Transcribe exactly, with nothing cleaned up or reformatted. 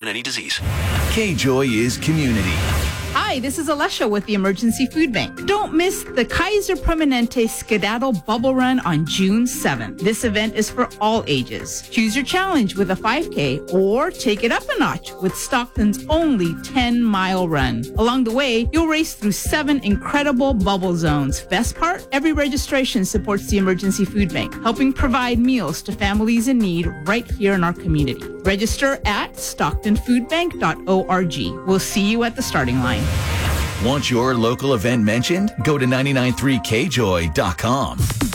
in any disease. K-Joy is community. Hi, this is Alesha with the Emergency Food Bank. Don't miss the Kaiser Permanente Skedaddle Bubble Run on June seventh. This event is for all ages. Choose your challenge with a five K or take it up a notch with Stockton's only ten-mile run. Along the way, you'll race through seven incredible bubble zones. Best part? Every registration supports the Emergency Food Bank, helping provide meals to families in need right here in our community. Register at stockton food bank dot org. We'll see you at the starting line. Want your local event mentioned? Go to nine nine three K joy dot com.